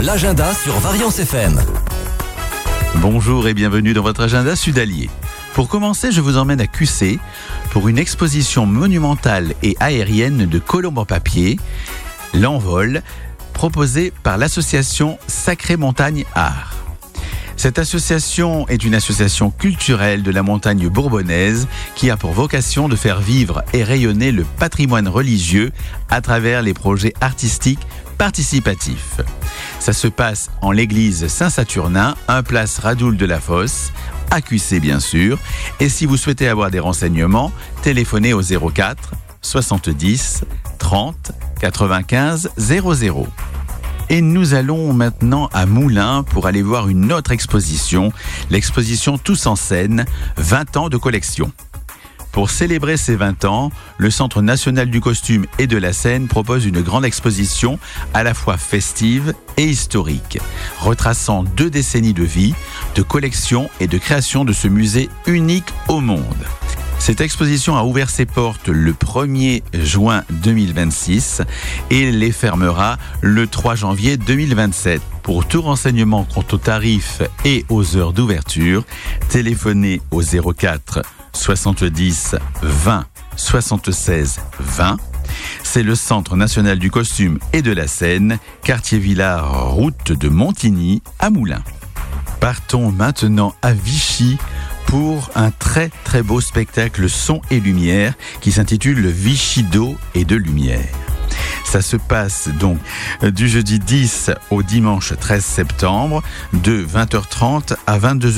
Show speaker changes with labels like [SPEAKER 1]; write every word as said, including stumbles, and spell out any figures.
[SPEAKER 1] l'agenda sur Variance F M.
[SPEAKER 2] Bonjour et bienvenue dans votre agenda sudalier. Pour commencer, je vous emmène à Q C pour une exposition monumentale et aérienne de colombes en papier, l'Envol, proposée par l'association Sacrée Montagne Art. Cette association est une association culturelle de la montagne bourbonnaise qui a pour vocation de faire vivre et rayonner le patrimoine religieux à travers les projets artistiques participatifs. Ça se passe en l'église Saint-Saturnin, un place Radoul de la Fosse, à Q C bien sûr. Et si vous souhaitez avoir des renseignements, téléphonez au zéro quatre soixante-dix trente quatre-vingt-quinze zéro zéro. Et nous allons maintenant à Moulins pour aller voir une autre exposition, l'exposition Tous en scène, vingt ans de collection. Pour célébrer ces vingt ans, le Centre national du costume et de la scène propose une grande exposition à la fois festive et historique, retraçant deux décennies de vie, de collection et de création de ce musée unique au monde. Cette exposition a ouvert ses portes le premier juin deux mille vingt-six et les fermera le trois janvier deux mille vingt-sept. Pour tout renseignement quant aux tarifs et aux heures d'ouverture, téléphonez au zéro quatre soixante-dix vingt soixante-seize vingt. C'est le Centre national du costume et de la scène, quartier Villard, route de Montigny à Moulins. Partons maintenant à Vichy pour un très très beau spectacle son et lumière qui s'intitule Vichy d'eau et de lumière. Ça se passe donc du jeudi dix au dimanche treize septembre de vingt heures trente à vingt-deux heures.